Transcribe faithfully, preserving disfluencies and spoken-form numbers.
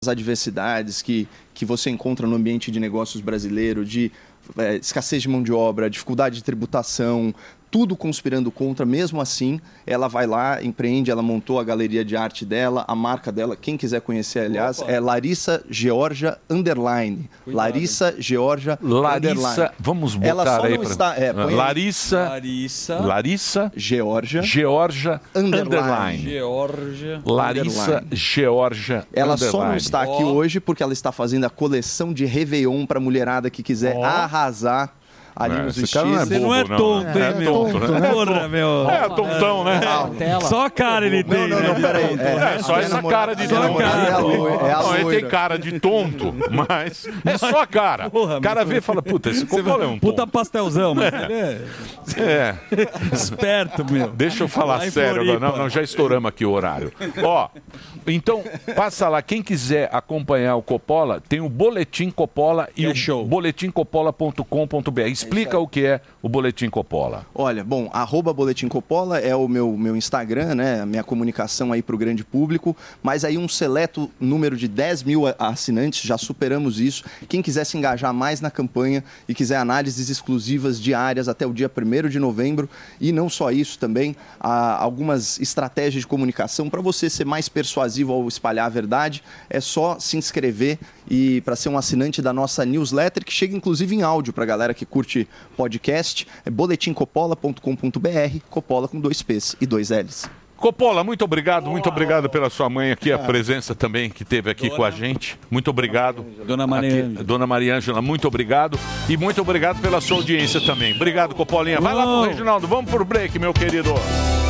adversidades que, que você encontra no ambiente de negócios brasileiro, de é, escassez de mão de obra, dificuldade de tributação, tudo conspirando contra, mesmo assim, ela vai lá, empreende, ela montou a galeria de arte dela, a marca dela, quem quiser conhecer, aliás, Opa. é Larissa Georgia Underline. Cuidado. Larissa Georgia Larissa, Underline. Vamos botar ela só aí não pra... está, é, Larissa, Larissa, Larissa Georgia, Georgia Underline. Underline. Georgia, Larissa Underline. Georgia Ela Underline. só não está aqui Oh. hoje porque ela está fazendo a coleção de Réveillon para a mulherada que quiser Oh. arrasar ali É, nos esse cara não é vestidos. bobo, Você não é não, tonto, né? hein, É meu? tonto, né? Porra, meu. É, tontão, né? Só a cara ele tem, não, não, né? peraí. É, só a essa minha cara de namorada- tonto. a minha namorada é a loira, é a Não, ele loira. tem cara de tonto, mas é só a cara. Porra, O cara meu. vê e fala, puta, esse Coppola é um Puta tonto. pastelzão, mas ele é É. esperto, meu. Deixa eu falar Lá em sério agora. Floripa. Não, não, já estouramos aqui o horário. Ó, então, passa lá. Quem quiser acompanhar o Coppola, tem o Boletim Coppola e É o show. boletim coppola ponto com ponto b r. Explica o que é o Boletim Coppola. Olha, bom, arroba Boletim Coppola é o meu, meu Instagram, né? A minha comunicação aí para o grande público, mas aí um seleto número de dez mil assinantes, já superamos isso. Quem quiser se engajar mais na campanha e quiser análises exclusivas diárias até o dia primeiro de novembro, e não só isso também, há algumas estratégias de comunicação para você ser mais persuasivo ao espalhar a verdade, é só se inscrever e para ser um assinante da nossa newsletter, que chega inclusive em áudio para a galera que curte podcast, é boletim coppola ponto com ponto b r, Coppola com dois P's e dois L's. Coppola, muito obrigado, muito obrigado pela sua mãe aqui, a presença também que teve aqui Dona- com a gente. Muito obrigado. Dona Maria Aqui, Ângela. Dona Maria Ângela, muito obrigado. E muito obrigado pela sua audiência também. Obrigado, Coppolinha. Vai lá pro Uou. Reginaldo, vamos pro break, meu querido.